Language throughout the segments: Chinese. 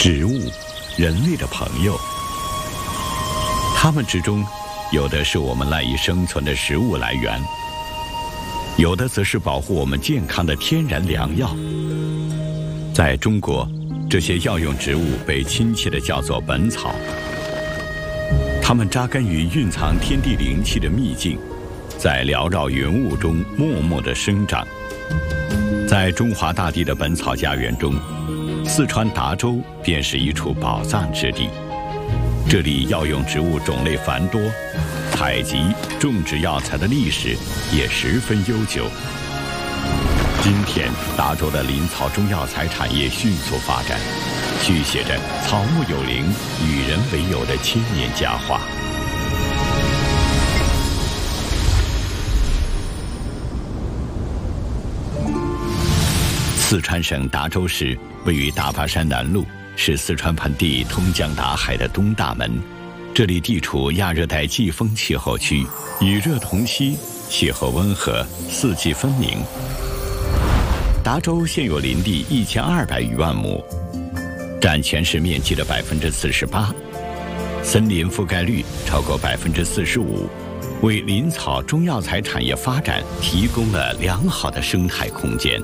植物，人类的朋友。它们之中，有的是我们赖以生存的食物来源，有的则是保护我们健康的天然良药。在中国，这些药用植物被亲切地叫做本草。它们扎根于蕴藏天地灵气的秘境，在缭绕云雾中默默地生长。在中华大地的本草家园中，四川达州便是一处宝藏之地。这里药用植物种类繁多，采集、种植药材的历史也十分悠久。今天，达州的林草中药材产业迅速发展，续写着草木有灵、与人为友的千年佳话。四川省达州市位于大巴山南麓，是四川盆地通江达海的东大门。这里地处亚热带季风气候区，雨热同息，气候温和，四季分明。达州现有林地1200余万亩，占全市面积的48%，森林覆盖率超过45%，为林草中药材产业发展提供了良好的生态空间。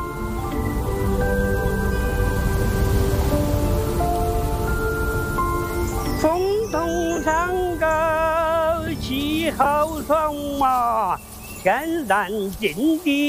风动山高气候爽嘛，天然境地。